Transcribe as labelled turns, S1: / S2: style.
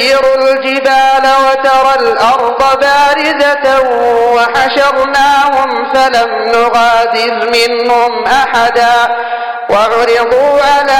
S1: الجبال وترى الأرض بارزة وحشرناهم فلم نغادر منهم أحدا وعرضوا على